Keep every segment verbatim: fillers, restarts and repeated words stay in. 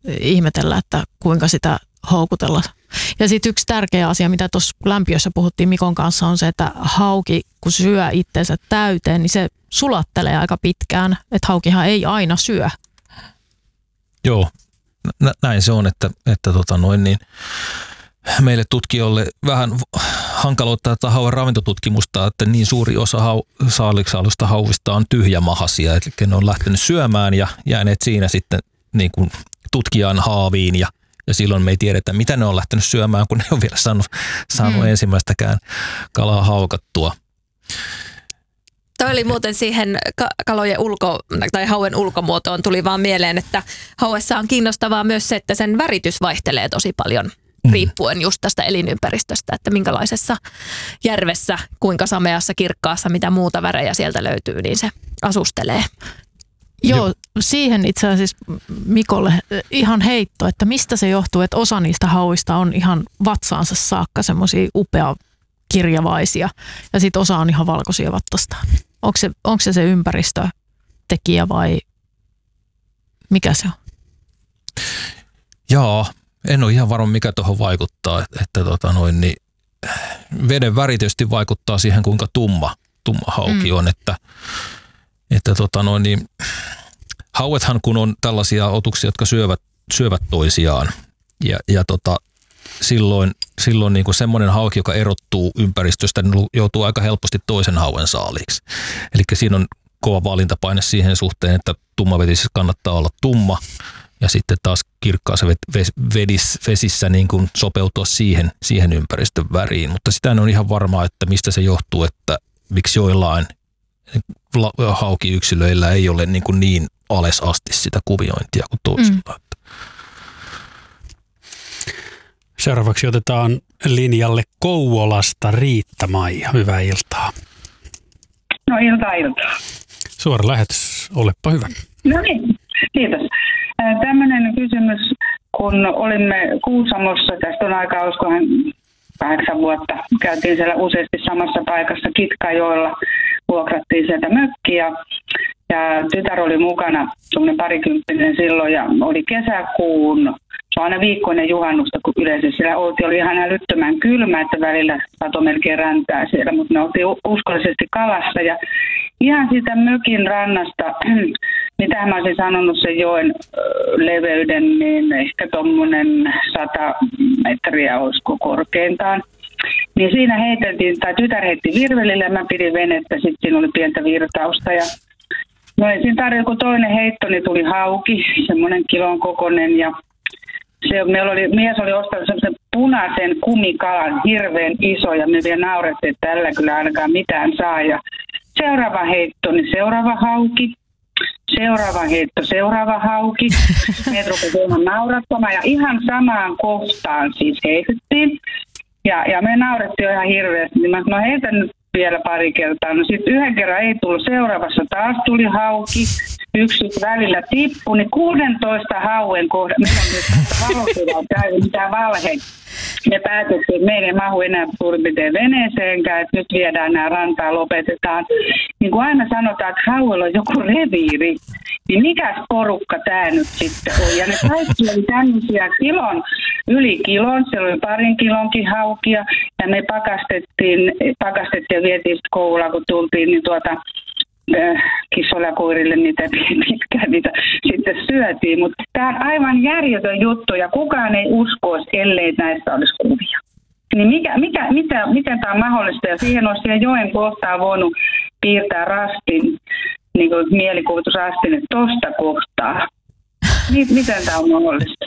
ihmetellä, että kuinka sitä houkutella. Ja sitten yksi tärkeä asia, mitä tuossa lämpiössä puhuttiin Mikon kanssa, on se, että hauki, kun syö itsensä täyteen, niin se sulattelee aika pitkään. Että haukihan ei aina syö. Joo, nä- näin se on, että, että tota noin niin, meille tutkijoille vähän hankaloittaa tätä hauan ravintotutkimusta, että niin suuri osa hau- saaliksaalusta hauvista on tyhjämahaisia, eli ne on lähtenyt syömään ja jääneet siinä sitten niin kuin tutkijan haaviin ja, ja silloin me ei tiedetä, mitä ne on lähtenyt syömään, kun ne on vielä saanut, saanut mm. ensimmäistäkään kalaa haukattua. Toi oli muuten siihen kalojen ulko, tai hauen ulkomuotoon tuli vaan mieleen, että hauessa on kiinnostavaa myös se, että sen väritys vaihtelee tosi paljon riippuen just tästä elinympäristöstä, että minkälaisessa järvessä, kuinka sameassa, kirkkaassa, mitä muuta värejä sieltä löytyy, niin se asustelee. Joo, siihen itse asiassa Mikolle ihan heitto, että mistä se johtuu, että osa niistä hauista on ihan vatsaansa saakka semmoisia upea kirjavaisia ja sitten osa on ihan valkoisia vattasta. Onko se, onko se se ympäristötekijä vai mikä se on? Joo, en ole ihan varma mikä tuohon vaikuttaa, että, että tota noin, niin veden väri tietysti vaikuttaa siihen kuinka tumma, tumma hauki mm. on, että, että tota noin, niin, hauethan kun on tällaisia otuksia, jotka syövät, syövät toisiaan ja, ja tota, silloin, silloin niin kuin semmoinen hauki, joka erottuu ympäristöstä, niin joutuu aika helposti toisen hauen saaliiksi. Eli siinä on kova valintapaine siihen suhteen, että tummavetisissä kannattaa olla tumma ja sitten taas kirkkaassa vesissä niin kuin sopeutua siihen, siihen ympäristön väriin. Mutta sitä on ihan varmaa, että mistä se johtuu, että miksi joillain haukiyksilöillä ei ole niin, kuin niin alas asti sitä kuviointia kuin toisilla. Mm. Seuraavaksi otetaan linjalle Kouvolasta Riitta-Maija. Hyvää iltaa. No iltaa iltaa. Suora lähetys, olepa hyvä. No niin, kiitos. Tämmöinen kysymys, kun olimme Kuusamossa, tästä on aikaa, olisikohan kahdeksan vuotta, käytiin siellä useasti samassa paikassa Kitkajoella, vuokrattiin sieltä mökkiä ja tytär oli mukana, semmoinen parikymppinen silloin ja oli kesäkuun, se on aina viikkoinen juhannusta, kun yleensä siellä oltiin, oli ihan älyttömän kylmä, että välillä sato melkein räntää siellä, mutta me oltiin uskollisesti kalassa ja ihan siitä mökin rannasta, mitä mä olisin sanonut sen joen leveyden, niin ehkä tuommoinen sata metriä olisiko korkeintaan. Niin siinä heiteltiin, tai tytär heitti virvelille ja mä pidin venettä, sitten siinä oli pientä virtausta ja no ei siinä tarjolla, kun toinen heitto, niin tuli hauki, semmoinen kilon kokoinen ja se, meillä oli, mies oli ostanut semmoisen punaisen kumikalan, hirveän iso ja me vielä naurettiin, että tällä kyllä ainakaan mitään saa ja seuraava heitto, niin seuraava hauki. Seuraava heitto, seuraava hauki. Meitä rupesi ihan naurattamaan ja ihan samaan kohtaan siis heitettiin. Ja, ja me naurettiin ihan hirveästi. Niin mä no heitän nyt vielä pari kertaa. No sitten yhden kerran ei tullut, seuraavassa taas tuli hauki. Yksi välillä tippui, niin kuusitoista hauen kohdalla. Meillä on nyt valokuva, tämä ei mitään valheita. Me päätettiin, että meidän ei mahu enää suurin piirtein veneeseenkään, että nyt viedään nämä rantaa, lopetetaan. Niin kuin aina sanotaan, että hauella on joku reviiri, niin mikäs porukka tämä nyt sitten on? Ja ne kaikki oli tämmöisiä kilon, yli kilon, siellä oli parin kilonkin haukia, ja me pakastettiin, pakastettiin ja vietiin sitten kouluun, kun tultiin, niin tuota, kissoilla ja koirille niitä pitkään niitä sitten syötiin, mutta tämä on aivan järjetön juttu ja kukaan ei uskoisi, ellei näistä olisi kuvia. Niin mikä, mikä, mitä, miten tämä on mahdollista ja siihen olisi siellä joen kohtaa voinut piirtää rastin, niin kuin mielikuvitusrastin, että tosta kohtaa. Niin, miten tämä on mahdollista?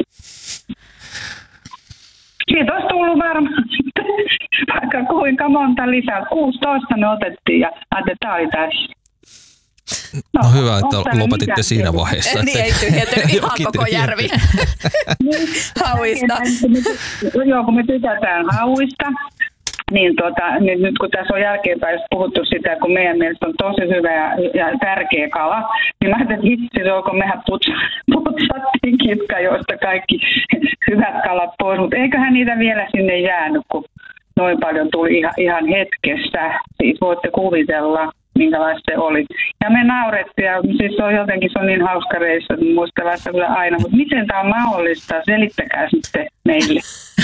Siitä olisi tullut varmaan vaikka kuinka monta lisää. kuusitoista me otettiin ja ajattelin, että tämä oli tässä. No, no hyvä, että lopetitte siinä vaiheessa. Niin ei tyhjentynyt ihan koko järvi hauista. Joo, kun me tykätään hauista, niin tota, nyt, nyt kun tässä on jälkeenpäin puhuttu sitä, kun meidän mielestä on tosi hyvä ja, ja tärkeä kala, niin mä ajattelin, että hitsi, kun mehän putsattiin Kitkajoista kaikki hyvät kalat pois, mutta eiköhän niitä vielä sinne jäänyt, kun noin paljon tuli ihan, ihan hetkessä. Siis voitte kuvitella. minkälaista se oli. Ja me naurettiin, ja siis se on jotenkin se on niin hauska reissu, että muistellaan sitä kyllä aina. Mutta miten tämä on mahdollista? Selittäkää sitten meille.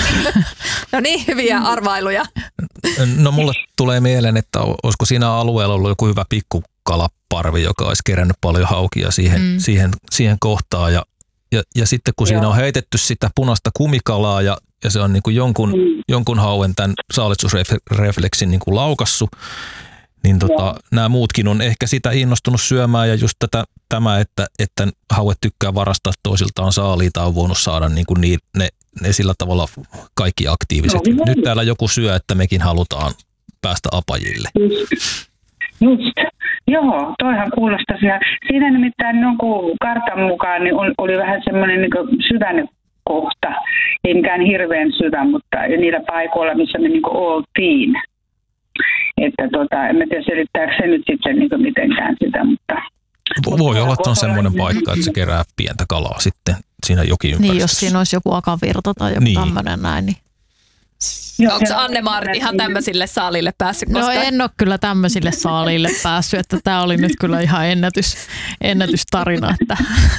No niin, hyviä arvailuja. No mulle tulee mieleen, että olisiko siinä alueella ollut joku hyvä pikkukalaparvi, joka olisi kerännyt paljon haukia siihen, mm. siihen, siihen kohtaan. Ja, ja, ja sitten kun Joo. siinä on heitetty sitä punaista kumikalaa ja, ja se on niin kuin jonkun, mm. jonkun hauen tämän saalistusrefleksin niin kuin laukassut, niin tota, nämä muutkin on ehkä sitä innostunut syömään ja just tätä, tämä, että, että hauet tykkää varastaa toisiltaan saaliita, on voinut saada niin kuin niin, ne, ne sillä tavalla kaikki aktiiviset. No, nyt täällä joku syö, että mekin halutaan päästä apajille. Just. Just. Joo, toihan kuulostaa siinä. Siinä nimittäin jonkun kartan mukaan niin oli vähän semmoinen niin syvän kohta, ei mikään hirveän syvä, mutta niillä paikoilla, missä me niin oltiin. Että tota, en tiedä selittääkö se nyt sitten niin mitenkään sitä, mutta... Voi olla, että on semmoinen paikka, että se kerää pientä kalaa sitten siinä jokiympäristössä. Niin, jos siinä olisi joku akavirta tai joku niin. tämmöinen näin, niin... Onko Anne-Maarit ihan tämmöisille saalille päässyt koskaan? No en ole kyllä tämmöisille saalille päässyt, että tämä oli nyt kyllä ihan ennätys, ennätystarina, että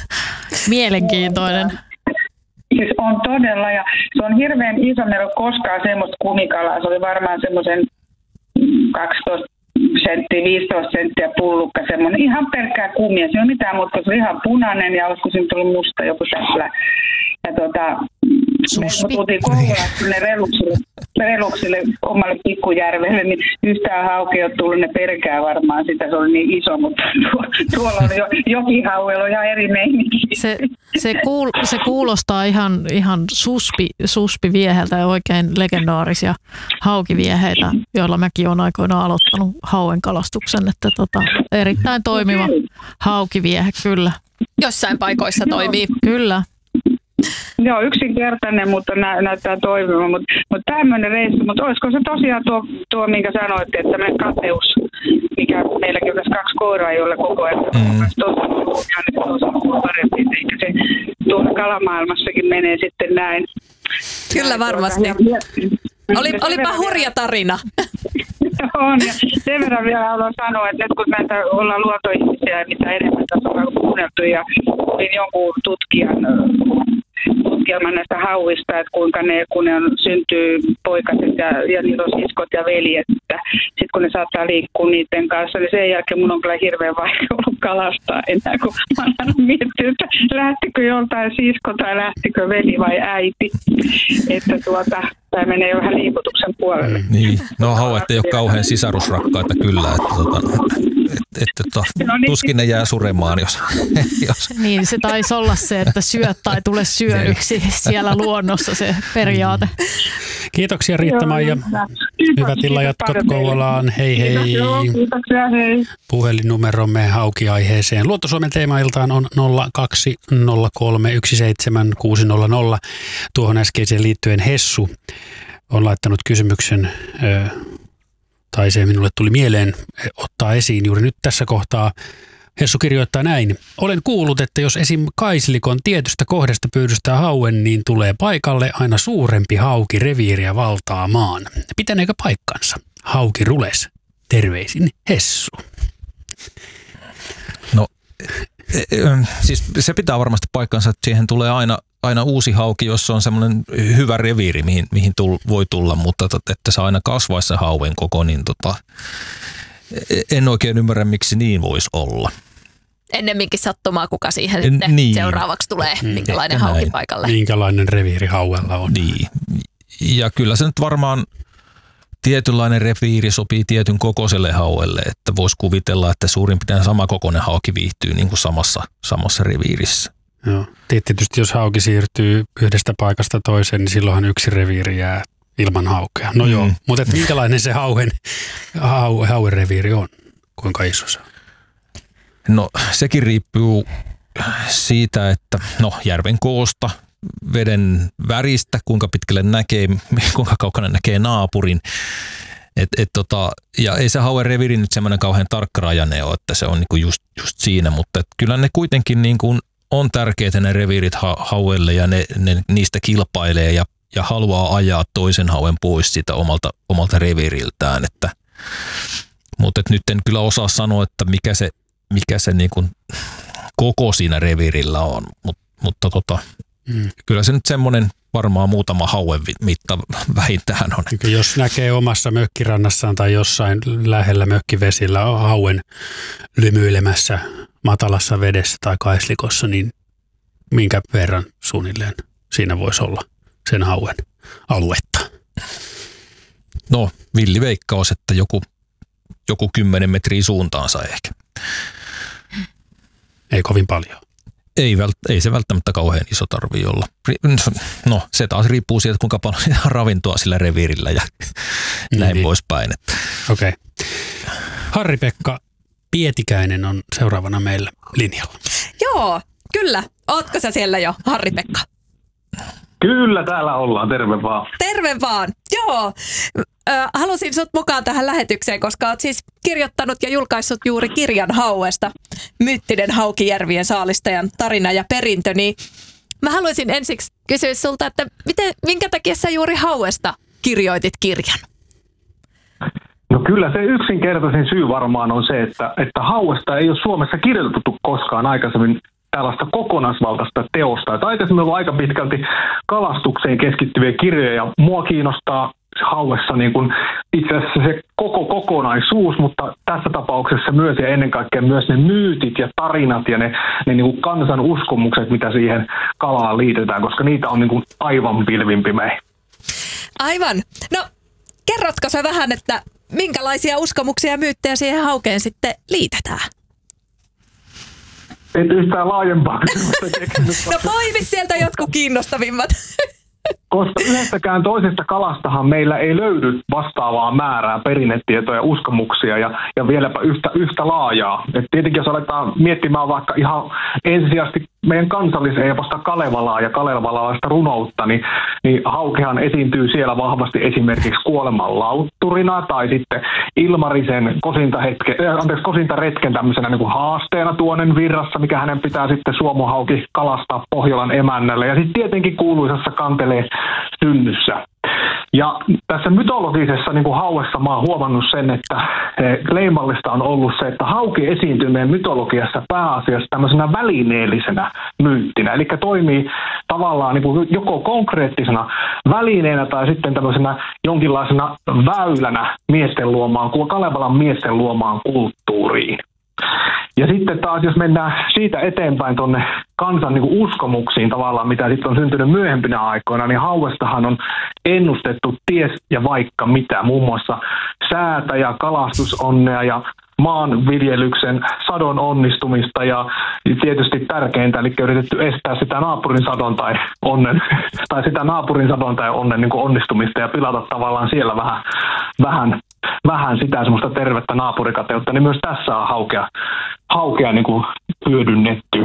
mielenkiintoinen. Siis on todella, ja se on hirveän iso, meillä on koskaan semmoista kumikalaa, se oli varmaan semmoisen kaksitoista senttiä, viisitoista senttiä pullukka, semmoinen ihan pelkkää kumia, se ei ole mitään, mutta se oli ihan punainen ja olisiko siinä tullut musta joku tällä. Ja tota, me tultiin Kouvolasta ne reluksille, reluksille omalle pikkujärvelle, niin yhtään hauki on tullut, ne perkää varmaan sitä, se oli niin iso, mutta tuolla on jo jokihauella ihan eri meininki. Se, se, kuul, se kuulostaa ihan, ihan suspi, suspivieheltä ja oikein legendaarisia haukivieheitä, joilla mäkin olen aikoinaan aloittanut hauen kalastuksen, että tota, erittäin toimiva haukiviehe, kyllä. Jossain paikoissa toimii. Kyllä. Joo, yksinkertainen, mutta nä- näyttää toimiva, mutta mut tämmöinen reissu, mutta olisiko se tosiaan tuo, tuo minkä sanoit, että tämmöinen kateus, mikä meilläkin on tässä kaksi koiraa, joilla koko ajan mm. on tosi parempi, eikä se tuolla kalamaailmassakin menee sitten näin. Kyllä varmasti. Oli, olipa hurja tarina. On, ja sen verran vielä haluan sanoa, että nyt kun näitä ollaan luontoihmisiä ja mitä enemmän tässä on kuunneltu ja olin jonkun tutkijan tutkielman näistä hauista, että kuinka ne, kun ne on, syntyy poikaset ja, ja niillä on siskot ja veljet, että sitten kun ne saattaa liikkua niiden kanssa, niin sen jälkeen mun on kyllä hirveän vaikea ollut kalastaa enää, kun mä oon miettinyt, että lähtikö joltain sisko tai lähtikö veli vai äiti, että tuota, tämä menee jo vähän liikutuksen puolelle. Niin, no hauet ei ole kauhean sisarusrakkaita kyllä, että, tota, että, että to, no niin. Tuskin ne jää suremaan, jos, jos... Niin, se taisi olla se, että syöt tai tule syödyksi siellä luonnossa se periaate. Kiitoksia Riitta-Maija. Hyvät illanjatkot Kouvolaan. Hei hei. Kiitoksia, hei. Puhelinnumeromme haukiaiheeseen. Luontosuomen teemailtaan on nolla kaksi nolla kolme yksi seitsemän kuusi nolla nolla. Tuohon äskeiseen liittyen Hessu on laittanut kysymyksen, tai se minulle tuli mieleen ottaa esiin juuri nyt tässä kohtaa. Hessu kirjoittaa näin. Olen kuullut, että jos esim. Kaislikon tietystä kohdasta pyydystää hauen, niin tulee paikalle aina suurempi hauki reviiriä valtaamaan. Pitäneekö paikkansa? Hauki rules. Terveisin Hessu. No, siis se pitää varmasti paikkansa, että siihen tulee aina, aina uusi hauki, jos on semmoinen hyvä reviiri, mihin, mihin tull, voi tulla, mutta että se aina kasvaisi se hauen koko, niin tota, en oikein ymmärrä, miksi niin voisi olla. Ennemminkin sattumaa, kuka siihen sitten niin. seuraavaksi tulee, minkälainen hauki näin. Paikalle. Minkälainen reviiri hauella on. Niin. Ja kyllä se nyt varmaan tietynlainen reviiri sopii tietyn kokoiselle hauelle, että voisi kuvitella, että suurin piirtein sama kokoinen hauki viihtyy niin kuin samassa, samassa reviirissä. Joo. Tietysti jos hauki siirtyy yhdestä paikasta toiseen, niin silloinhan yksi reviiri jää ilman haukea. No mm. joo, mutta minkälainen se hauen, hau, hauen reviiri on? Kuinka iso se on? No sekin riippuu siitä, että no järven koosta, veden väristä, kuinka pitkälle näkee, kuinka kaukana näkee naapurin. Et, et tota, ja ei se hauen reviiri nyt semmoinen kauhean tarkkarajainen ole, että se on niinku just, just siinä, mutta kyllä ne kuitenkin niinku on tärkeitä ne reviirit ha- hauelle ja ne, ne niistä kilpailee ja, ja haluaa ajaa toisen hauen pois siitä omalta, omalta reviiriltään, että Mutta nyt en kyllä osaa sanoa, että mikä se, mikä se niin kuin koko siinä reviirillä on, Mut, mutta tota, mm. kyllä se nyt semmoinen varmaan muutama hauen mitta vähintään on. Jos näkee omassa mökkirannassaan tai jossain lähellä mökkivesillä hauen lymyilemässä matalassa vedessä tai kaislikossa, niin minkä verran suunnilleen siinä voisi olla sen hauen aluetta? No, villiveikkaus, että joku, joku kymmenen metriä suuntaansa ehkä. Ei kovin paljon. Ei, vält, ei se välttämättä kauhean iso tarvii olla. No, se taas riippuu siitä, kuinka paljon ravintoa sillä reviirillä ja niin, näin niin. poispäin. Okei. Okay. Harri-Pekka Pietikäinen on seuraavana meillä linjalla. Joo, kyllä. Ootko sä siellä jo, Harri-Pekka? Kyllä, täällä ollaan. Terve vaan. Terve vaan. Joo. Ö, halusin sut mukaan tähän lähetykseen, koska oot siis kirjoittanut ja julkaissut juuri kirjan hauesta. Myyttinen Haukijärvien saalistajan tarina ja perintö. Niin mä haluaisin ensiksi kysyä sulta, että miten, minkä takia sä juuri hauesta kirjoitit kirjan? No kyllä se yksinkertaisin syy varmaan on se, että, että hauesta ei ole Suomessa kirjoitettu koskaan aikaisemmin tällaista kokonaisvaltaista teosta. Että aikaisemmin on ollut aika pitkälti kalastukseen keskittyviä kirjoja ja mua kiinnostaa hauessa niin kuin itse asiassa se koko kokonaisuus, mutta tässä tapauksessa myös ja ennen kaikkea myös ne myytit ja tarinat ja ne, ne niin kuin kansan uskomukset, mitä siihen kalaan liitetään, koska niitä on niin kuin aivan pilvin pimein. Aivan. No kerrotko sä vähän, että minkälaisia uskomuksia ja myyttejä siihen haukeen sitten liitetään? Et yhtään laajempaa kysymystä keksinyt. No poimi sieltä jotkut kiinnostavimmat. Koska yhdestäkään toisesta kalastahan meillä ei löydy vastaavaa määrää perinnetietoja, uskomuksia ja, ja vieläpä yhtä, yhtä laajaa. Et tietenkin jos aletaan miettimään vaikka ihan ensisijaisesti meidän kansalliseeposta Kalevalaa ja kalevalaista runoutta, niin, niin haukehan esiintyy siellä vahvasti esimerkiksi kuoleman lautturina tai sitten Ilmarisen kosintahetke, äh, anteeksi, kosintaretken tämmöisenä niin kuin haasteena tuonen virrassa, mikä hänen pitää sitten suomuhauki kalastaa Pohjolan emännälle. Ja sitten tietenkin kuuluisassa kantelee synnyssä. Ja tässä mytologisessa niin kuin hauessa mä oon huomannut sen, että leimallista on ollut se, että hauki esiintyy meidän mytologiassa pääasiassa tämmöisenä välineellisenä myyttinä. Eli toimii tavallaan niin kuin joko konkreettisena välineenä tai sitten tämmöisenä jonkinlaisena väylänä miesten luomaan, Kalevalan miesten luomaan kulttuuriin. Ja sitten taas, jos mennään siitä eteenpäin tuonne kansan niin kuin uskomuksiin tavallaan, mitä sitten on syntynyt myöhempinä aikoina, niin hauestahan on ennustettu ties ja vaikka mitä, muun muassa säätä ja kalastusonnea ja maanviljelyksen sadon onnistumista ja tietysti tärkeintä, eli yritetty estää sitä naapurin sadon tai onnen, tai sitä naapurin sadon tai onnen niin kuin onnistumista ja pilata tavallaan siellä vähän, vähän, vähän sitä semmoista tervettä naapurikateutta, niin myös tässä on haukea, haukea niin kuin hyödynnetty.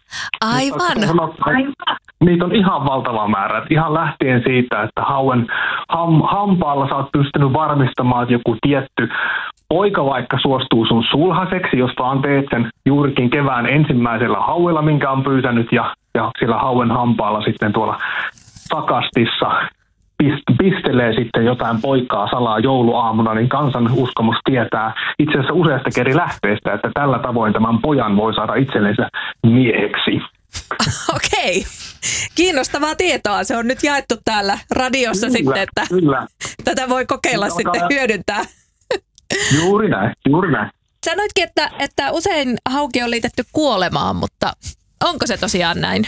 Aivan. Niitä on ihan valtava määrä. Ihan lähtien siitä, että hauen ham, hampaalla sä oot pystynyt varmistamaan, että joku tietty poika vaikka suostuu sun sulhaseksi, jos vaan teet sen juurikin kevään ensimmäisellä hauella, minkä on pyytänyt, ja, ja sillä hauen hampaalla sitten tuolla takastissa pistelee sitten jotain poikaa salaa jouluaamuna, niin kansan uskomus tietää itse asiassa useasta eri lähteestä, että tällä tavoin tämän pojan voi saada itsellensä mieheksi. Okei. Kiinnostavaa tietoa. Se on nyt jaettu täällä radiossa kyllä, sitten, että kyllä. Tätä voi kokeilla kyllä, sitten olkaa hyödyntää. Juuri näin, juuri näin. Sanoitkin, että, että usein hauki on liitetty kuolemaan, mutta onko se tosiaan näin?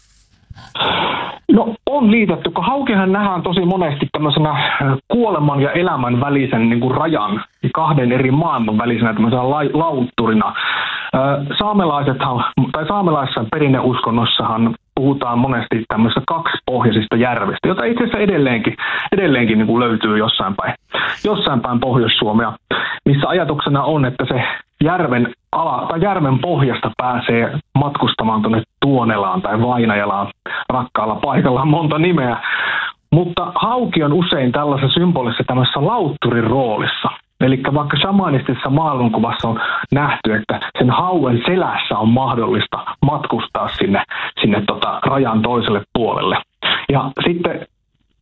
No on liitetty, kun haukihan nähdään tosi monesti tämmöisenä kuoleman ja elämän välisen niin kuin rajan, kahden eri maailman välisenä tämmöisenä la- lautturina. Saamelaisethan, tai saamelaisessa perinneuskonnossahan puhutaan monesti tämmöisistä kaksipohjaisista järvistä, jota itse asiassa edelleenkin, edelleenkin niin kuin löytyy jossain päin, jossain päin Pohjois-Suomea, missä ajatuksena on, että se järven ala, tai järven pohjasta pääsee matkustamaan tuonne Tuonelaan tai Vainajalaan, rakkaalla paikalla monta nimeä. Mutta hauki on usein tällaisessa symbolisessa tämmöisessä lautturin roolissa. Eli vaikka shamanistisessa maailmankuvassa on nähty, että sen hauen selässä on mahdollista matkustaa sinne, sinne tota rajan toiselle puolelle. Ja sitten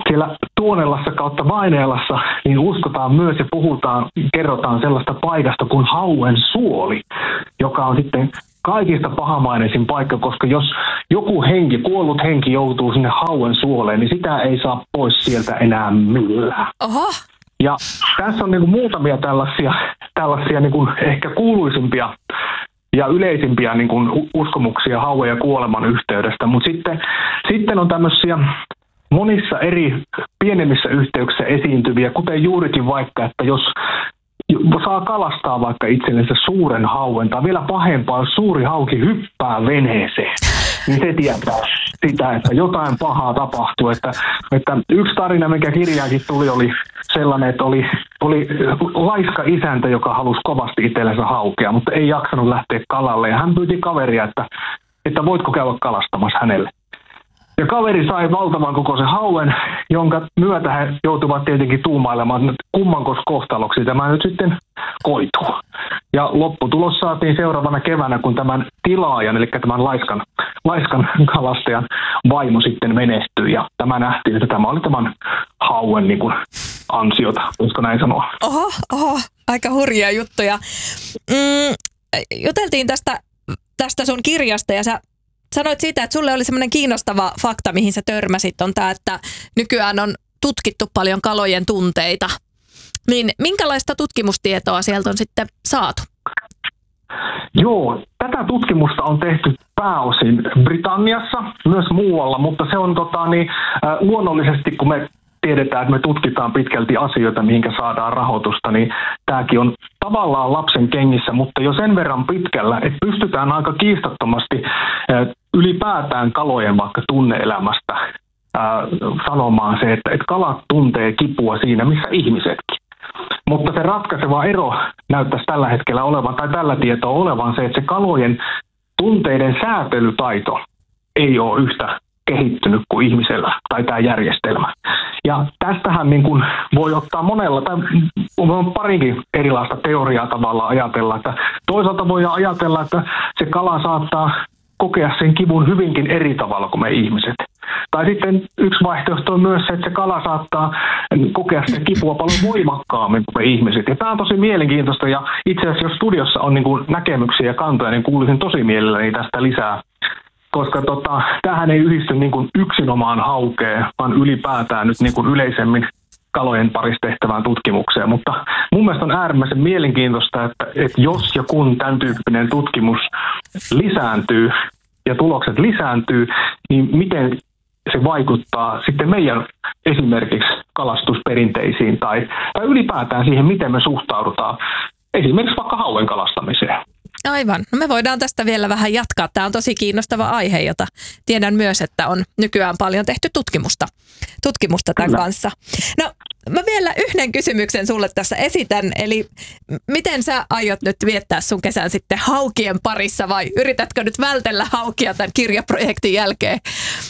siellä Tuonelassa kautta Vainialassa niin uskotaan myös ja puhutaan, kerrotaan sellaista paikasta kuin Hauen suoli, joka on sitten kaikista pahamaineisin paikka, koska jos joku henki, kuollut henki joutuu sinne Hauen suoleen, niin sitä ei saa pois sieltä enää millään. Oho. Ja tässä on niin kuin muutamia tällaisia, tällaisia niin kuin ehkä kuuluisimpia ja yleisimpiä niin kuin uskomuksia hauen ja kuoleman yhteydestä, mutta sitten, sitten on tämmöisiä monissa eri pienemmissä yhteyksissä esiintyviä, kuten juurikin vaikka, että jos saa kalastaa vaikka itsellensä suuren hauen, tai vielä pahempaa, jos suuri hauki hyppää veneeseen, niin se tietää sitä, että jotain pahaa tapahtuu. Että, että yksi tarina, mikä kirjaakin tuli, oli sellainen, että oli, oli laiska isäntä, joka halusi kovasti itsellensä haukea, mutta ei jaksanut lähteä kalalle. Ja hän pyysi kaveria, että, että voitko käydä kalastamassa hänelle. Ja kaveri sai valtavan kokoisen hauen, jonka myötä he joutuvat tietenkin tuumailemaan, että kummankos kohtaloksi tämä nyt sitten koituu. Ja lopputulos saatiin seuraavana keväänä, kun tämän tilaajan, eli tämän laiskan, laiskan kalastajan vaimo sitten menestyi. Ja tämä nähtiin, että tämä oli tämän hauen niin kuin ansiota, voisiko näin sanoa. Oho, oho, aika hurjia juttuja. Mm, juteltiin tästä, tästä sun kirjasta ja sä sanoit siitä, että sulle oli semmoinen kiinnostava fakta, mihin sä törmäsit, on tämä, että nykyään on tutkittu paljon kalojen tunteita. Niin minkälaista tutkimustietoa sieltä on sitten saatu? Joo, tätä tutkimusta on tehty pääosin Britanniassa, myös muualla, mutta se on tota, niin, äh, luonnollisesti, kun me tiedetään, että me tutkitaan pitkälti asioita, mihinkä saadaan rahoitusta, niin tämäkin on tavallaan lapsen kengissä, mutta jo sen verran pitkällä, että pystytään aika kiistattomasti ylipäätään kalojen vaikka tunne-elämästä ää, sanomaan se, että, että kalat tuntee kipua siinä, missä ihmisetkin. Mutta se ratkaiseva ero näyttäisi tällä hetkellä olevan, tai tällä tietoa olevan se, että se kalojen tunteiden säätelytaito ei ole yhtä kehittynyt kuin ihmisellä tai tämä järjestelmä. Ja tästähän niin kuin voi ottaa monella, tai on parinkin erilaista teoriaa tavallaan ajatella, että toisaalta voidaan ajatella, että se kala saattaa kokea sen kivun hyvinkin eri tavalla kuin me ihmiset. Tai sitten yksi vaihtoehto on myös se, että se kala saattaa kokea sitä kipua paljon voimakkaammin kuin me ihmiset. Ja tämä on tosi mielenkiintoista, ja itse asiassa jos studiossa on niin kuin näkemyksiä ja kantoja, niin kuulisin tosi mielelläni tästä lisää. Koska tota, tämähän ei yhdisty niin kuin yksinomaan haukeen, vaan ylipäätään nyt niin kuin yleisemmin kalojen parissa tehtävään tutkimukseen. Mutta mun mielestä on äärimmäisen mielenkiintoista, että, että jos ja kun tämän tyyppinen tutkimus lisääntyy ja tulokset lisääntyy, niin miten se vaikuttaa sitten meidän esimerkiksi kalastusperinteisiin tai, tai ylipäätään siihen, miten me suhtaudutaan esimerkiksi vaikka hauen kalastamiseen. Aivan. No me voidaan tästä vielä vähän jatkaa. Tämä on tosi kiinnostava aihe, jota tiedän myös, että on nykyään paljon tehty tutkimusta, tutkimusta tämän Kyllä. kanssa. No mä vielä yhden kysymyksen sulle tässä esitän. Eli miten sä aiot nyt viettää sun kesän sitten haukien parissa vai yritätkö nyt vältellä haukia tämän kirjaprojektin jälkeen?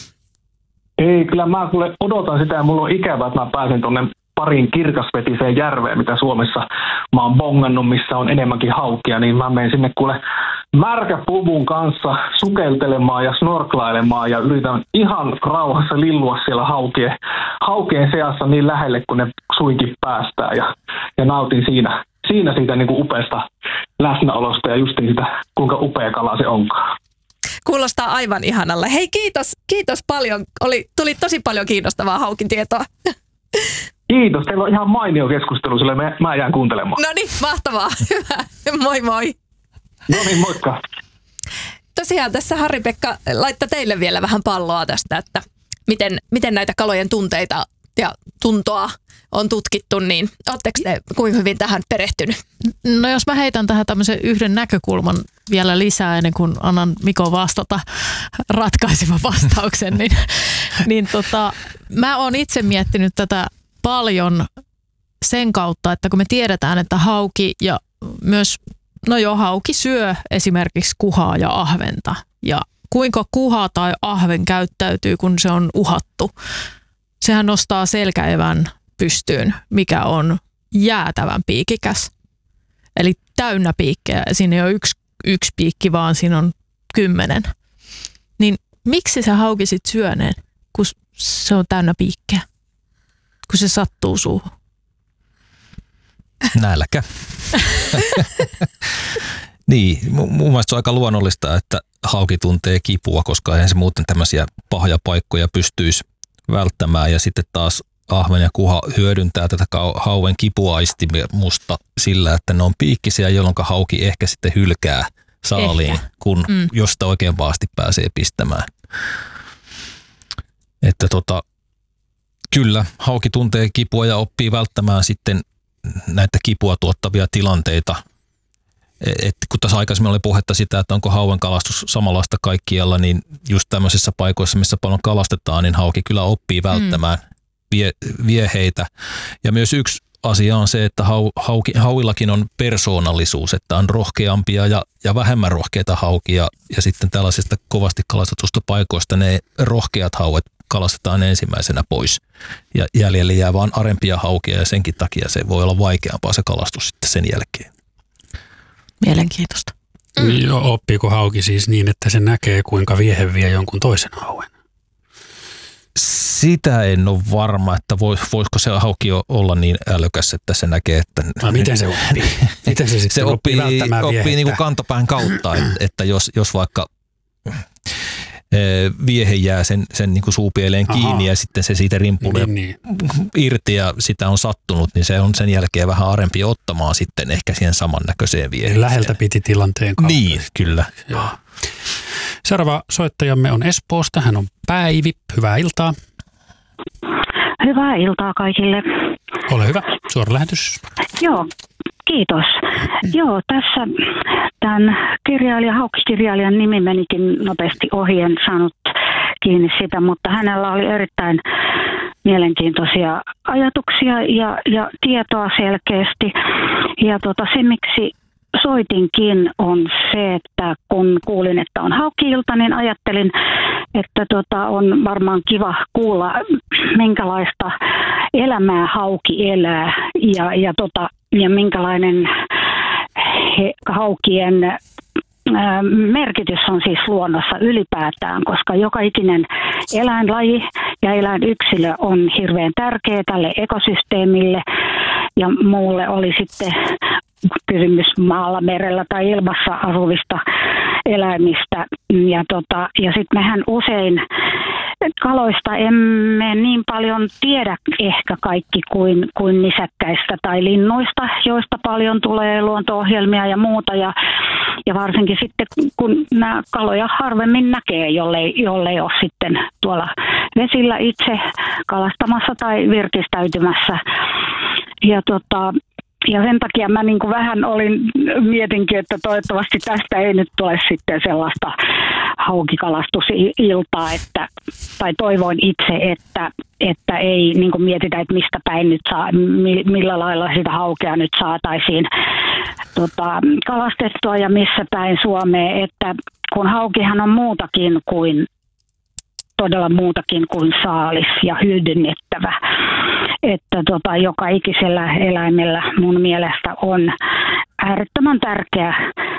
Ei, kyllä mä kuule odotan sitä ja mulla on ikävä, että mä pääsen tuonne parin kirkasvetiseen järveen, mitä Suomessa mä oon bongannut, missä on enemmänkin haukia, niin mä menen sinne kuule märkäpuvun kanssa sukeltelemaan ja snorklailemaan ja yritän ihan rauhassa lillua siellä haukien, haukien seassa niin lähelle, kun ne suinkin päästään ja, ja nautin siinä, siinä siitä niin kuin upeasta läsnäolosta ja justiin sitä, kuinka upea kala se onkaan. Kuulostaa aivan ihanalle. Hei, kiitos, kiitos paljon. Oli, tuli tosi paljon kiinnostavaa haukin tietoa. Kiitos. Teillä on ihan mainio keskustelu, sillä mä, mä jään kuuntelemaan. No niin, mahtavaa. Hyvä. Moi moi. No niin, moikka. Tosiaan tässä Harri-Pekka laittaa teille vielä vähän palloa tästä, että miten, miten näitä kalojen tunteita ja tuntoa on tutkittu, niin ootteko te kuinka hyvin tähän perehtynyt? No jos mä heitän tähän tämmöisen yhden näkökulman vielä lisää ennen kuin annan Mikon vastata ratkaisevan vastauksen, niin, niin tota, mä oon itse miettinyt tätä paljon sen kautta, että kun me tiedetään, että hauki ja myös, no joo, hauki syö esimerkiksi kuhaa ja ahventa ja kuinka kuha tai ahven käyttäytyy, kun se on uhattu. Sehän nostaa selkäevän pystyyn, mikä on jäätävän piikikäs. Eli täynnä piikkejä. Siinä ei ole yksi, yksi piikki, vaan siinä on kymmenen. Niin miksi sä haukisit syöneen, kun se on täynnä piikkejä? kun se sattuu suuhun? Nälkä. Niin, mun mielestä se on aika luonnollista, että hauki tuntee kipua, koska eihän se muuten tämmöisiä pahoja paikkoja pystyisi välttämään. Ja sitten taas ahven ja kuha hyödyntää tätä hauen kipuaistimusta sillä, että ne on piikkisiä, jolloin hauki ehkä sitten hylkää saaliin, ehkä. kun mm. jos sitä oikein pahasti pääsee pistämään. Että tota, kyllä, hauki tuntee kipua ja oppii välttämään sitten näitä kipua tuottavia tilanteita. Et kun tässä aikaisemmin oli puhetta sitä, että onko hauen kalastus samanlaista kaikkialla, niin just tämmöisissä paikoissa, missä paljon kalastetaan, niin hauki kyllä oppii välttämään mm. vie, vieheitä. Ja myös yksi asia on se, että hau, hauki, hauillakin on persoonallisuus, että on rohkeampia ja, ja vähemmän rohkeita haukia. Ja sitten tällaisista kovasti kalastetusta paikoista ne rohkeat hauet kalastetaan ensimmäisenä pois. Ja jäljelle jää vaan arempia haukia ja senkin takia se voi olla vaikeampaa se kalastus sitten sen jälkeen. Mielenkiintoista. Mm. Joo, oppiiko hauki siis niin, että se näkee, kuinka viehe vie jonkun toisen hauen? Sitä en ole varma, että vois, voisiko se hauki olla niin älykäs, että se näkee, että... No, miten se oppii? Miten se sitten se oppii, oppii välttämään oppii niin kuin kantapään kautta, että, että jos, jos vaikka viehe jää sen, sen niin kuin suupieleen kiinni Aha. ja sitten se siitä rimpulee niin, niin. irti ja sitä on sattunut, niin se on sen jälkeen vähän arempi ottamaan sitten ehkä siihen samannäköiseen vieheen. Läheltä piti tilanteen kautta. Niin, kyllä. Joo. Seuraava soittajamme on Espoosta. Hän on Päivi. Hyvää iltaa. Hyvää iltaa kaikille. Ole hyvä. Suora lähetys. Joo, kiitos. Joo, tässä tämän kirjailija, haukkikirjailijan nimi menikin nopeasti ohi, en saanut kiinni sitä, mutta hänellä oli erittäin mielenkiintoisia ajatuksia ja, ja tietoa selkeästi. Ja tota, se, miksi soitinkin, on se, että kun kuulin, että on haukki-ilta, niin ajattelin, että tota, on varmaan kiva kuulla, minkälaista elämää hauki elää ja, ja, tota, ja minkälainen he, haukien ää, merkitys on siis luonnossa ylipäätään, koska joka ikinen eläinlaji ja eläinyksilö on hirveän tärkeä tälle ekosysteemille ja muulle oli sitten kysymys maalla, merellä tai ilmassa asuvista eläimistä. Ja, tota, ja sitten mehän usein kaloista emme niin paljon tiedä ehkä kaikki kuin, kuin nisäkkäistä tai linnuista, joista paljon tulee luonto-ohjelmia ja muuta. Ja, ja varsinkin sitten, kun nämä kaloja harvemmin näkee, jollei, jollei ole sitten tuolla vesillä itse kalastamassa tai virkistäytymässä. Ja tota... Ja sen takia mä niin kuin vähän olin, mietinkin, että toivottavasti tästä ei nyt tule sitten sellaista haukikalastusiltaa, että, tai toivoin itse, että, että ei niin kuin mietitä, että mistä päin nyt saa, millä lailla sitä haukea nyt saataisiin tota, kalastettua ja missä päin Suomeen, että kun haukihan on muutakin kuin, todella muutakin kuin saalis ja hyödynnettävä. Että tota, joka ikisellä eläimellä mun mielestä on äärettömän tärkeä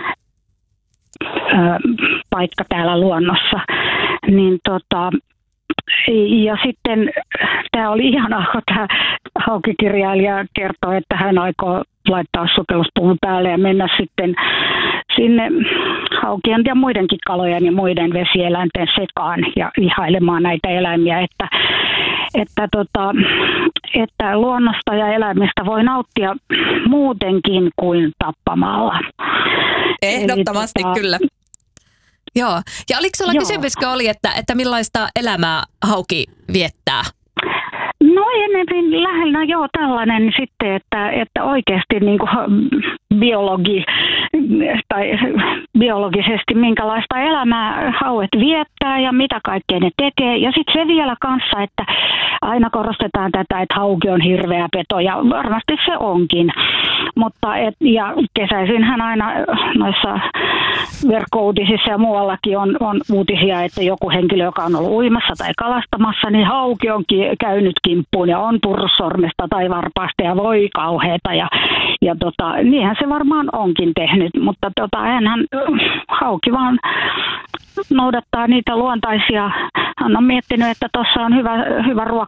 ö, paikka täällä luonnossa. Niin tota, ja sitten tämä oli ihanaa, kun tämä haukikirjailija kertoi, että hän aikoo laittaa sukelluspuvun päälle ja mennä sitten sinne haukien ja muidenkin kalojen ja muiden vesieläinten sekaan ja ihailemaan näitä eläimiä, että, että, tota, että luonnosta ja eläimistä voi nauttia muutenkin kuin tappamalla. Ehdottomasti Eli, tota, kyllä. Joo. Ja oliko sulla Joo. kysymyskö oli, että, että millaista elämää hauki viettää? No enemmän lähellä joo tällainen sitten, että, että oikeasti niin kuin biologi, tai biologisesti minkälaista elämää hauet viettää ja mitä kaikkea ne tekee. Ja sitten se vielä kanssa, että aina korostetaan tätä, että hauki on hirveä peto ja varmasti se onkin. Mutta et, ja kesäisinhän aina noissa verkkouutisissa ja muuallakin on, on uutisia, että joku henkilö, joka on ollut uimassa tai kalastamassa, niin hauki on ki- käynyt kimppuun ja on purrut sormesta tai varpaasta ja voi kauheeta. Ja, ja tota, niinhän se varmaan onkin tehnyt, mutta tota, enhän hauki vaan noudattaa niitä luontaisia. Hän on miettinyt, että tuossa on hyvä, hyvä ruoka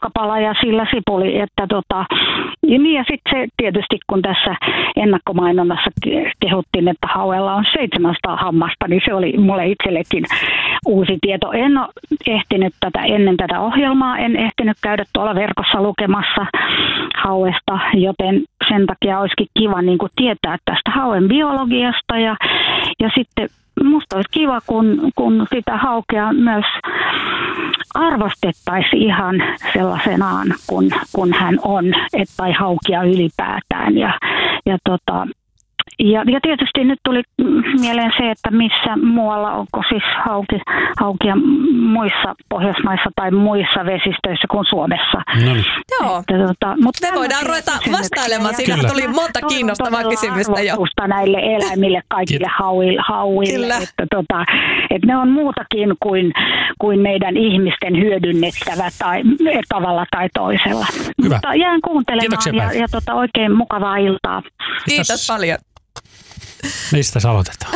ruokapala ja sillä sipuli. Että tota, ja niin ja sitten se tietysti, kun tässä ennakkomainonnassa kehuttiin, että hauella on seitsemänsataa hammasta, niin se oli mulle itsellekin uusi tieto. En ole ehtinyt tätä ennen tätä ohjelmaa, en ehtinyt käydä tuolla verkossa lukemassa hauesta, joten sen takia olisikin kiva niin kuin tietää tästä hauen biologiasta ja, ja sitten musta olisi kiva, kun, kun sitä haukea myös arvostettaisiin ihan sellaisenaan, kun, kun hän on, et, tai haukia ylipäätään. Ja, ja, tota, ja, ja tietysti nyt tuli mieleen se, että missä muualla, onko siis hauki, haukia muissa Pohjoismaissa tai muissa vesistöissä kuin Suomessa. No niin. Joo, että, tota, mutta me voidaan ruveta vastailemaan. Siinä Kyllä. tuli monta kiinnostavaa kysymystä jo. Näille eläimille, kaikille hauille, hauille että, tota, että ne on muutakin kuin, kuin meidän ihmisten hyödynnettävä tai, tavalla tai toisella. Hyvä. Mutta jään kuuntelemaan ja, ja tota, oikein mukavaa iltaa. Kiitos paljon. Mistä sä aloitetaan?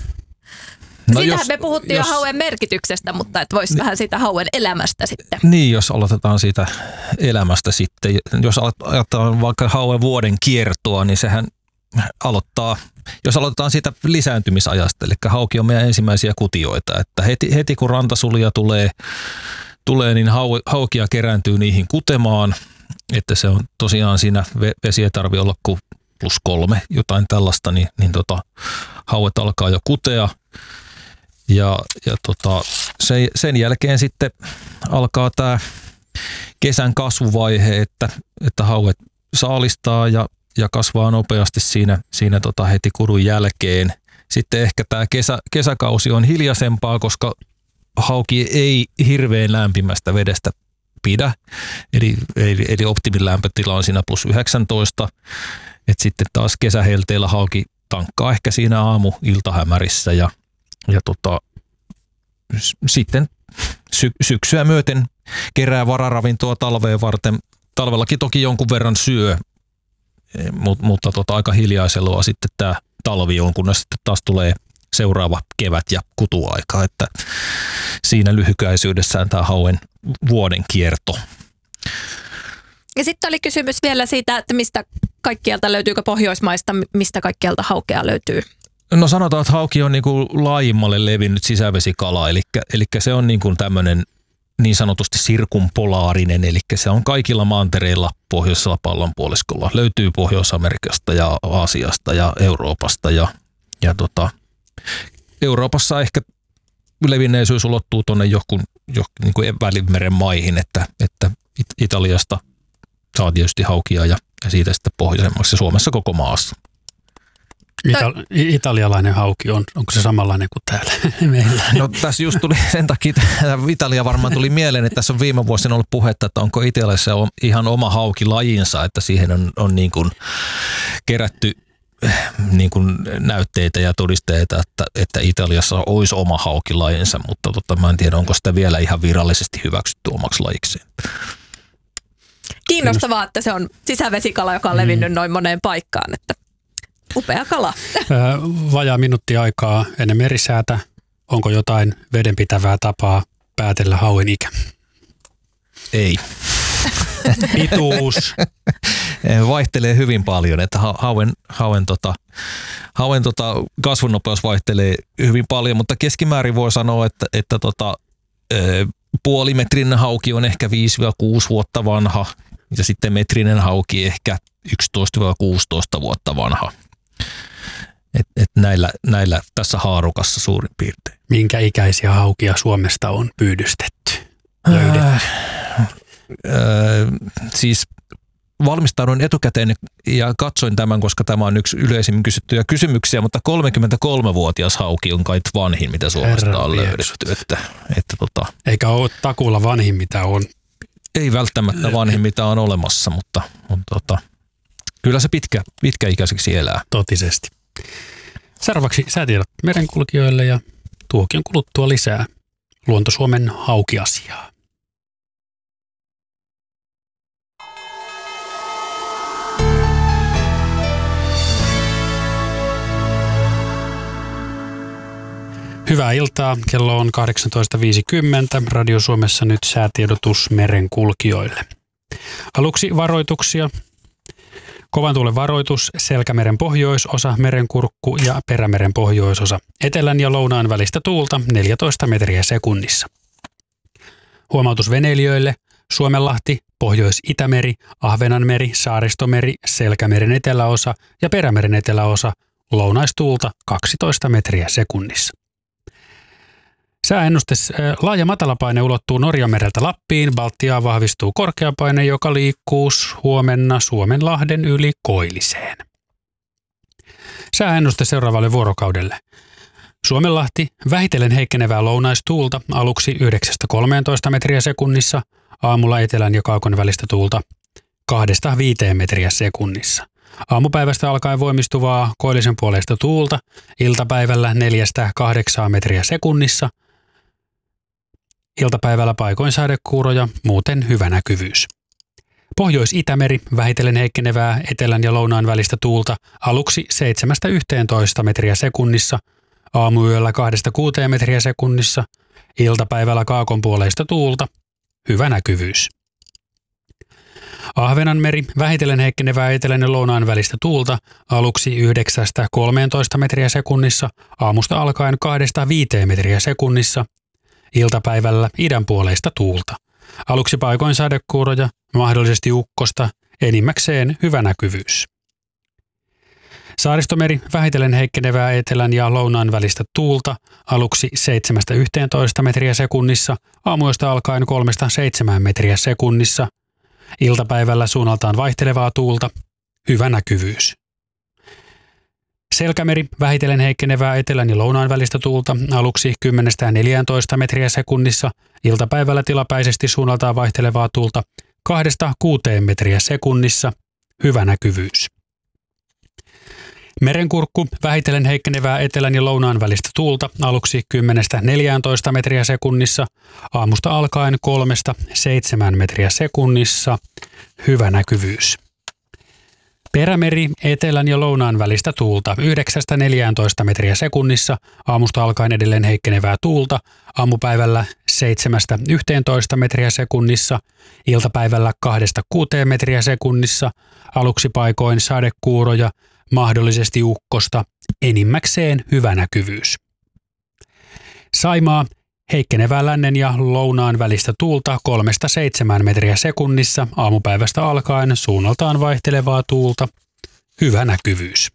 No Sitähän jos, me puhuttiin jos, jo hauen merkityksestä, mutta et voisi niin, vähän siitä hauen elämästä sitten. Niin, jos aloitetaan siitä elämästä sitten. Jos aloitetaan vaikka hauen vuoden kiertoa, niin sehän aloittaa, jos aloitetaan siitä lisääntymisajasta, eli hauki on meidän ensimmäisiä kutioita, että heti, heti kun rantasulia tulee, tulee niin hau, haukia kerääntyy niihin kutemaan, että se on tosiaan siinä vesi ei tarvitse olla kuin plus kolme, jotain tällaista, niin, niin tota, hauet alkaa jo kutea. Ja, ja tota, sen, sen jälkeen sitten alkaa tämä kesän kasvuvaihe, että, että hauet saalistaa ja, ja kasvaa nopeasti siinä, siinä tota heti kudun jälkeen. Sitten ehkä tämä kesä, kesäkausi on hiljaisempaa, koska hauki ei hirveän lämpimästä vedestä pidä. Eli, eli, eli optimin lämpötila on siinä plus yhdeksäntoista. Et sitten taas kesähelteillä hauki tankkaa ehkä siinä aamu-iltahämärissä ja Ja tota, sitten sy- syksyä myöten kerää vararavintoa talveen varten. Talvellakin toki jonkun verran syö, mutta, mutta tota, aika hiljaiselua sitten tämä talvi on, kunnes sitten taas tulee seuraava kevät ja kutuaika. Että siinä lyhykäisyydessään tämä hauen vuoden kierto. Ja sitten oli kysymys vielä siitä, että mistä kaikkialta löytyykö Pohjoismaista, mistä kaikkialta haukea löytyy? No sanotaan, että hauki on niin kuin laajimmalle levinnyt sisävesikala, eli, eli se on niin kuin tämmöinen niin sanotusti sirkumpolaarinen, eli se on kaikilla mantereilla pohjoisella pallonpuoliskolla. Löytyy Pohjois-Amerikasta ja Aasiasta ja Euroopasta ja, ja tota, Euroopassa ehkä levinneisyys ulottuu tuonne johonkin, johonkin niin kuin Välimeren maihin, että, että Italiasta saa tietysti haukia ja, ja siitä sitten pohjoisemmaksi Suomessa koko maassa. Ita- italialainen hauki, on, onko se samanlainen kuin täällä meillä? No tässä just tuli sen takia, Italia varmaan tuli mieleen, että tässä on viime vuosina ollut puhetta, että onko Italiassa ihan oma haukilajinsa, että siihen on, on niin kuin kerätty niin kuin näytteitä ja todisteita, että, että Italiassa olisi oma haukilajinsa, mutta tota, mä en tiedä, onko sitä vielä ihan virallisesti hyväksytty omaksi lajikseen. Kiinnostavaa, että se on sisävesikala, joka on levinnyt noin moneen paikkaan, että upea kala. Vajaa minuutti aikaa ennen merisäätä. Onko jotain vedenpitävää tapaa päätellä hauen ikä? Ei. Pituus. Vaihtelee hyvin paljon, että hauen, hauen, tota, hauen tota kasvunopeus vaihtelee hyvin paljon, mutta keskimäärin voi sanoa, että, että tota, puolimetrinen hauki on ehkä viisi kuusi vuotta vanha ja sitten metrinen hauki ehkä yksitoista kuusitoista vuotta vanha. Et, et näillä, näillä tässä haarukassa suurin piirtein. Minkä ikäisiä haukia Suomesta on pyydystetty? Löydetty? Äh, äh, siis valmistauduin etukäteen ja katsoin tämän, koska tämä on yksi yleisimmin kysyttyjä kysymyksiä, mutta kolmekymmentäkolmevuotias hauki on kai vanhin, mitä Suomesta Herra on löydetty. Että, että tota, eikä ole takuulla vanhin, mitä on. Ei välttämättä vanhin, mitä on olemassa, mutta, mutta tota, kyllä se pitkä, pitkäikäiseksi elää. Totisesti. Seuraavaksi säätiedot merenkulkijoille ja tuokion kuluttua lisää Luonto-Suomen haukiasiaa. Hyvää iltaa. Kello on kahdeksantoista viisikymmentä. Radio Suomessa nyt säätiedotus merenkulkijoille. Aluksi varoituksia. Kovan tuulen varoitus, Selkämeren pohjoisosa, Merenkurkku ja Perämeren pohjoisosa. Etelän ja lounaan välistä tuulta neljätoista metriä sekunnissa. Huomautus veneilijöille. Suomenlahti, Pohjois-Itämeri, Ahvenanmeri, Saaristomeri, Selkämeren eteläosa ja Perämeren eteläosa. Lounaistuulta kaksitoista metriä sekunnissa. Sääennuste. Laaja matalapaine ulottuu Norjanmereltä Lappiin. Baltiaan vahvistuu korkeapaine, joka liikkuu huomenna Suomenlahden yli Koilliseen. Sääennuste seuraavalle vuorokaudelle. Suomenlahti, vähitellen heikkenevää lounaistuulta, aluksi yhdeksästä kolmeentoista metriä sekunnissa, aamulla etelän ja kaakon välistä tuulta kahdesta viiteen metriä sekunnissa. Aamupäivästä alkaen voimistuvaa koillisen puoleista tuulta, iltapäivällä neljästä kahdeksaan metriä sekunnissa, iltapäivällä paikoin sadekuuroja, muuten hyvä näkyvyys. Pohjois-Itämeri, vähitellen heikkenevää etelän ja lounaan välistä tuulta, aluksi seitsemästä yhteentoista metriä sekunnissa, aamuyöllä kahdesta kuuteen metriä sekunnissa, iltapäivällä kaakon puoleista tuulta, hyvä näkyvyys. Ahvenanmeri, vähitellen heikkenevää etelän ja lounaan välistä tuulta, aluksi yhdeksästä kolmeentoista metriä sekunnissa, aamusta alkaen kahdesta viiteen metriä sekunnissa, iltapäivällä idän puoleista tuulta. Aluksi paikoin sadekuuroja, mahdollisesti ukkosta, enimmäkseen hyvä näkyvyys. Saaristomeri, vähitellen heikkenevää etelän ja lounaan välistä tuulta, aluksi seitsemästä yhteentoista metriä sekunnissa, aamuyöstä alkaen kolmesta seitsemään metriä sekunnissa, iltapäivällä suunnaltaan vaihtelevaa tuulta, hyvä näkyvyys. Selkämeri, vähitellen heikkenevää etelän ja lounaan välistä tuulta, aluksi kymmenestä neljääntoista metriä sekunnissa, iltapäivällä tilapäisesti suunnaltaan vaihtelevaa tuulta, kahdesta kuuteen metriä sekunnissa, hyvä näkyvyys. Merenkurkku, vähitellen heikkenevää etelän ja lounaan välistä tuulta, aluksi kymmenestä neljääntoista metriä sekunnissa, aamusta alkaen kolmesta seitsemään metriä sekunnissa, hyvä näkyvyys. Perämeri, etelän ja lounaan välistä tuulta, yhdeksästä neljääntoista metriä sekunnissa, aamusta alkaen edelleen heikkenevää tuulta, aamupäivällä seitsemästä yhteentoista metriä sekunnissa, iltapäivällä kahdesta kuuteen metriä sekunnissa, aluksi paikoin sadekuuroja, mahdollisesti ukkosta, enimmäkseen hyvä näkyvyys. Saimaa, heikkenevää lännen ja lounaan välistä tuulta kolmesta seitsemään metriä sekunnissa, aamupäivästä alkaen suunnaltaan vaihtelevaa tuulta, hyvä näkyvyys.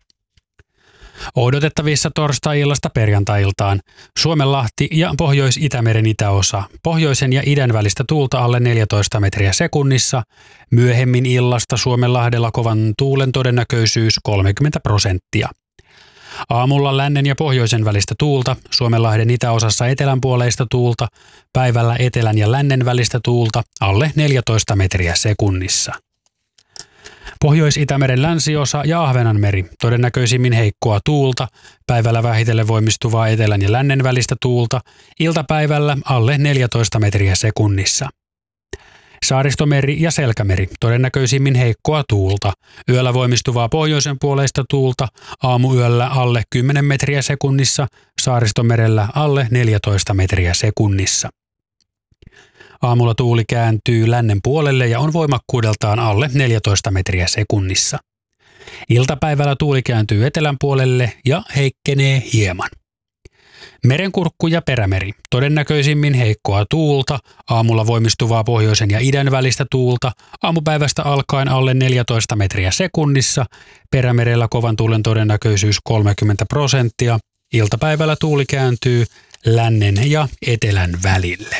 Odotettavissa torstai-illasta perjantai-iltaan Suomenlahti ja Pohjois-Itämeren itäosa, pohjoisen ja idän välistä tuulta alle neljätoista metriä sekunnissa, myöhemmin illasta Suomenlahdella kovan tuulen todennäköisyys kolmekymmentä prosenttia. Aamulla lännen ja pohjoisen välistä tuulta, Suomenlahden itäosassa etelänpuoleista tuulta, päivällä etelän ja lännen välistä tuulta alle neljätoista metriä sekunnissa. Pohjois-Itämeren länsiosa ja Ahvenanmeri, todennäköisimmin heikkoa tuulta, päivällä vähitellen voimistuvaa etelän ja lännen välistä tuulta, iltapäivällä alle neljätoista metriä sekunnissa. Saaristomeri ja Selkämeri, todennäköisimmin heikkoa tuulta, yöllä voimistuvaa pohjoisen puoleista tuulta, aamuyöllä alle kymmenen metriä sekunnissa, Saaristomerellä alle neljätoista metriä sekunnissa. Aamulla tuuli kääntyy lännen puolelle ja on voimakkuudeltaan alle neljätoista metriä sekunnissa. Iltapäivällä tuuli kääntyy etelän puolelle ja heikkenee hieman. Merenkurkku ja Perämeri, todennäköisimmin heikkoa tuulta, aamulla voimistuvaa pohjoisen ja idän välistä tuulta, aamupäivästä alkaen alle neljätoista metriä sekunnissa, Perämerellä kovan tuulen todennäköisyys kolmekymmentä prosenttia, iltapäivällä tuuli kääntyy lännen ja etelän välille.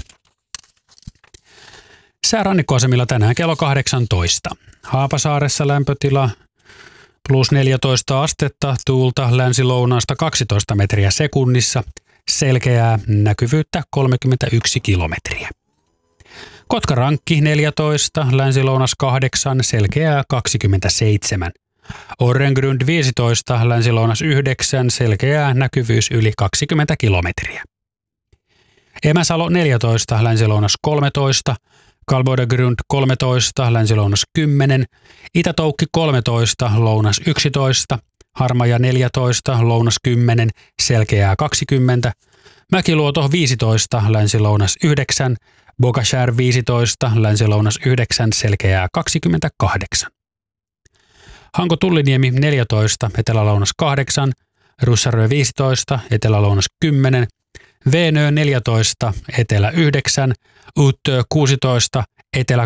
Sää rannikkoasemilla tänään kello kahdeksantoista. Haapasaaressa lämpötila plus neljätoista astetta, tuulta länsi-lounaasta kaksitoista metriä sekunnissa, selkeää näkyvyyttä kolmekymmentäyksi kilometriä. Kotkarankki neljätoista, länsi-lounas kahdeksan, selkeää kaksikymmentäseitsemän. Orrengrund viisitoista, länsi-lounas yhdeksän, selkeää näkyvyys yli kaksikymmentä kilometriä. Emäsalo neljätoista, länsi-lounas kolmetoista, Kalbodegrund kolmetoista, länsi-lounas kymmenen, Itätoukki kolmetoista, lounas yksitoista, Harmaja neljätoista, lounas kymmenen, selkeää kaksikymmentä. Mäkiluoto viisitoista, länsi-lounas yhdeksän. Bogashär viisitoista, länsi-lounas yhdeksän, selkeää kaksikymmentäkahdeksan. Hanko Tulliniemi neljätoista, etelä-lounas kahdeksan. Russarö viisitoista, etelä-lounas kymmenen. Veenö neljätoista, etelä yhdeksän. Uttö kuusitoista, etelä